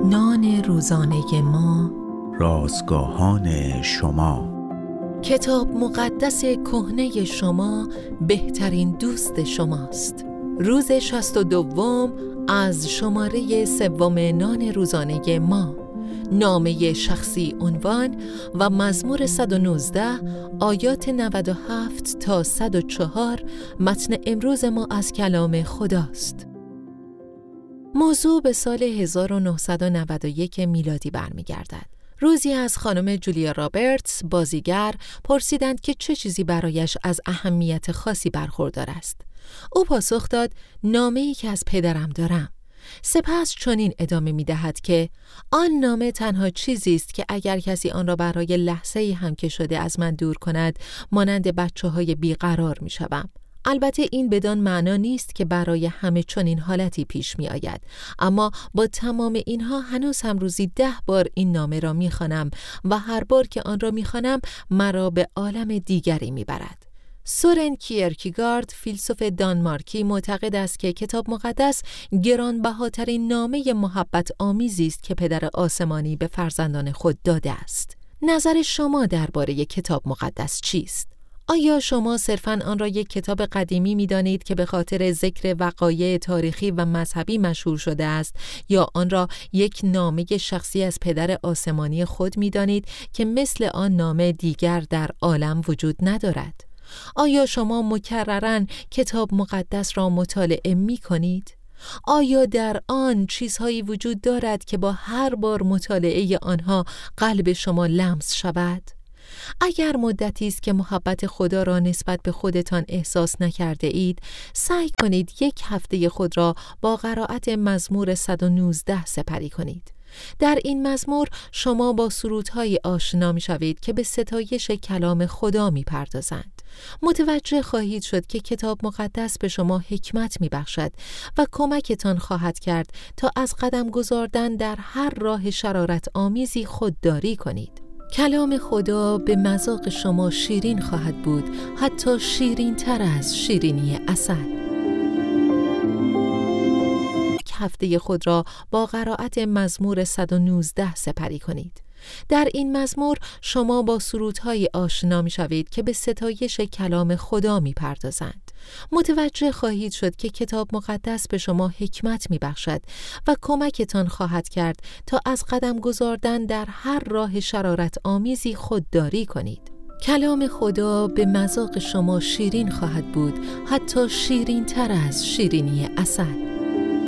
نان روزانه ما، رازگاهان شما. کتاب مقدس کهنه شما بهترین دوست شماست. روز 62 از شماره 3 نان روزانه ما. نامه شخصی عنوان و مزمور 119 آیات 97 تا 104. متن امروز ما از کلام خداست. موضوع به سال 1991 میلادی برمیگردد. روزی از خانم جولیا رابرتس بازیگر پرسیدند که چه چیزی برایش از اهمیت خاصی برخوردار است. او پاسخ داد: نامه‌ای که از پدرم دارم. سپس چنین ادامه می‌دهد که آن نامه تنها چیزی است که اگر کسی آن را برای لحظه‌ای هم که شده از من دور کند، مانند بچه‌های بیقرار می‌شوم. البته این بدان معنا نیست که برای همه چنین حالتی پیش می آید، اما با تمام اینها هنوز هم روزی 10 بار این نامه را می خوانم و هر بار که آن را می خوانم مرا به عالم دیگری می برد. سورن کیرکگارد، فیلسوف دانمارکی، معتقد است که کتاب مقدس گرانبهاترین نامه محبت آمیزی است که پدر آسمانی به فرزندان خود داده است. نظر شما درباره کتاب مقدس چیست؟ آیا شما صرفاً آن را یک کتاب قدیمی می‌دانید که به خاطر ذکر وقایع تاریخی و مذهبی مشهور شده است، یا آن را یک نامه شخصی از پدر آسمانی خود می‌دانید که مثل آن نامه دیگر در عالم وجود ندارد؟ آیا شما مکرراً کتاب مقدس را مطالعه می‌کنید؟ آیا در آن چیزهایی وجود دارد که با هر بار مطالعه آنها قلب شما لمس شود؟ اگر مدتی است که محبت خدا را نسبت به خودتان احساس نکرده اید، سعی کنید 1 هفته خود را با قرائت مزمور 119 سپری کنید. در این مزمور شما با سرودهای آشنا می شوید که به ستایش کلام خدا می پردازند. متوجه خواهید شد که کتاب مقدس به شما حکمت می بخشد و کمکتان خواهد کرد تا از قدم گذاردن در هر راه شرارت آمیزی خودداری کنید. کلام خدا به مذاق شما شیرین خواهد بود، حتی شیرین تر از شیرینی عسل. 1 هفته خود را با قرائت مزمور 119 سپری کنید. در این مزمور شما با سرودهای آشنا می شوید که به ستایش کلام خدا می پردازند. متوجه خواهید شد که کتاب مقدس به شما حکمت می بخشد و کمکتان خواهد کرد تا از قدم گذاردن در هر راه شرارت آمیزی خودداری کنید. کلام خدا به مذاق شما شیرین خواهد بود، حتی شیرین تر از شیرینی عسل.